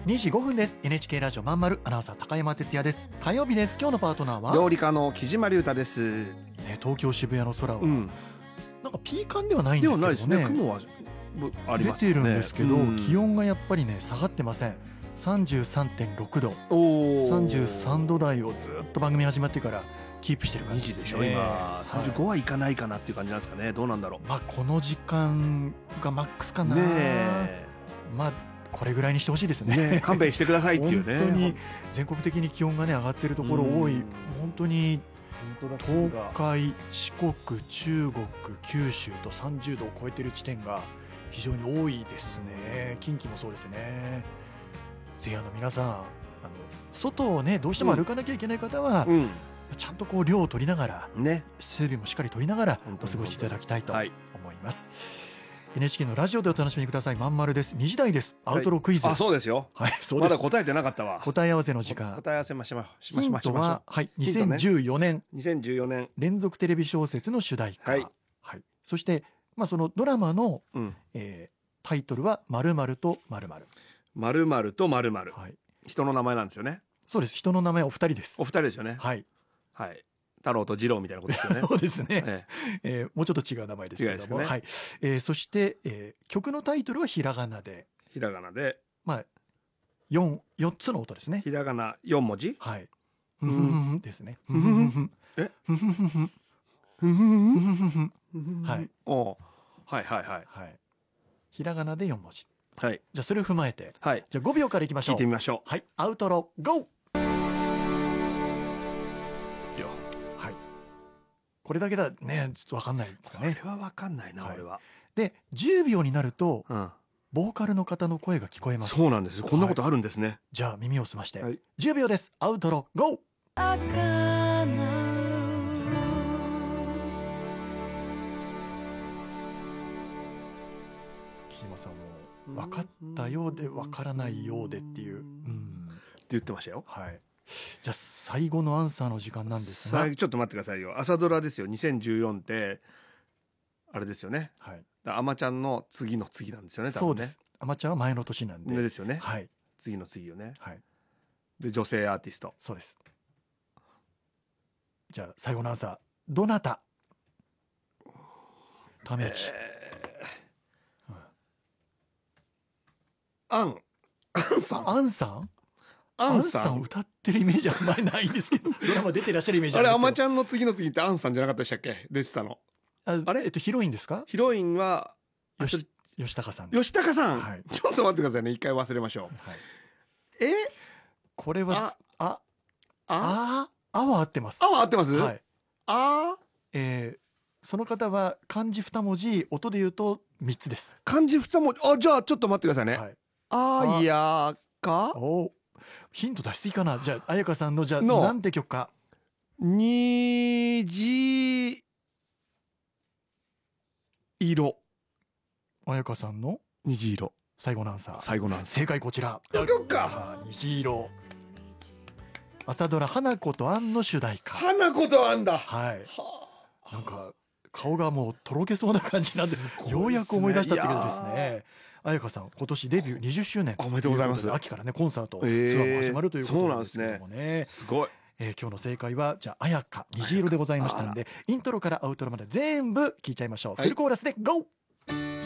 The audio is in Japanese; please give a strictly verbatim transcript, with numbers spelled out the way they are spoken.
にじごふんです。 エヌエイチケー ラジオまんまるアナウンサー高山哲也です。火曜日です。今日のパートナーは料理家の木島隆太です、 ね、東京渋谷の空は、うん、なんかピーカンではないんですけどね。 ではないですね。雲はありますね。 出てるんですけど、 うん、 気温がやっぱりね下がってません。 さんじゅうさんてんろくど、さんじゅうさんど台をずっと番組始まってからキープしてる感じですね。 にじでしょ今。さんじゅうごはいかないかなっていう感じなんですかね。どうなんだろう。 まあこの時間がマックスかな。 ねえ、まあこれぐらいにしてほしいですね。 ね、勘弁してくださいっていうね。 本当に全国的に気温がね上がってるところ多い。本当に東海、四国、中国、九州とさんじゅうどを超えてる地点が非常に多いですね。近畿もそうですね。ぜひあの皆さん、あの外をねどうしても歩かなきゃいけない方は、うん、ちゃんとこう量を取りながら、ね、水分もしっかり取りながらお過ごしいただきたいと思います。はい、エヌエイチケー のラジオでお楽しみください。まんまるです。にじ台です。アウトロクイズ、はい、 あ、そうですよ。 はい、そうです。 まだ答えてなかったわ。 答え合わせの時間。 答え合わせましましましましましま。ヒントは、はい、にせんじゅうよねん、 にせんじゅうよねん連続テレビ小説の主題歌、はいはい、そして、まあ、そのドラマの、うんえー、タイトルは〇〇と〇〇、 〇〇と〇〇、はい、人の名前なんですよね。 そうです。人の名前お二人です。 お二人ですよね。 はい、はい、 太郎と次郎みたいなことですよね。 そうですね、えええー、もうちょっと違う名前ですけれども、ね、はい、えー、そして、えー、曲のタイトルはひらがなで、 ひらがなで、 まあ、4, 4つの音ですね。 ひらがなよん文字、 はい、ふんふんふんですね。ふんふんふん、えふんふんふんふんふんふんふん、 はい、 おはいはいはい、はい、 ひらがなでよん文字、 はい、 じゃあそれを踏まえて、はい、じゃあごびょうからいきましょう。 聞いてみましょう。 はい、アウトロゴー。 ですよ。 はい、これだけだね、ちょっと分かんないですかね。 これは分かんないな、はい、俺は。 でじゅうびょうになると、うん、ボーカルの方の声が聞こえます。 そうなんです。こんなことあるんですね。はい、じゃあ耳を澄まして、はい、じゅうびょうです。アウトロゴー。木島さんも分かったようで分からないようでっていう、うん、 って言ってましたよ。 はい。じゃあ最後のアンサーの時間なんですが、 ちょっと待ってくださいよ。朝ドラですよ。にせんじゅうよんってあれですよね。はい。あまちゃんの次の次なんですよね。多分ね。そうです。 あまちゃんは前の年なんで。 ですよね。 はい。 次の次よね。 はい。 で女性アーティスト。 そうです。じゃあ最後のアンサー、どなた？ため息。えーうん、 アン。アンさん。 アンさん。 アンさん、 アンさん歌ってるイメージあんまりないんですけど、ドラマ出てらっしゃるイメージあるんですけど。 あれあまちゃんの次の次ってアンさんじゃなかったでしたっけ？出てたの。 あ, あれ、えっと、ヒロインですか？ ヒロインは吉吉高さん。 吉高さん、はい、ちょっと待ってくださいね、一回忘れましょう。はい、えこれはああああは合ってます。 あは合ってます。はい、あえー、その方は漢字二文字、音で言うとみっつです。 漢字二文字。あ、じゃあちょっと待ってくださいね。はい、あやか。 お、ヒント出しすぎかな。じゃあ彩香さんのじゃあなんて曲か。 にじ色。 彩香さんの虹色。 最後のアンサー。 最後のアンサー。 正解こちら。 よっか。 虹色。朝ドラ花子とアンの主題歌。 花子とアンだ。 はい。なんか顔がもうとろけそうな感じなんで、ようやく思い出したってことですね。彩香さん今年デビューにじゅっしゅうねん。 おめでとうございます。 秋からねコンサートツアーも始まるということなんですけどもね。 すごい。 えー、今日の正解はじゃあ彩香虹色でございましたんで、イントロからアウトロまで全部聞いちゃいましょう。フルコーラスでゴー。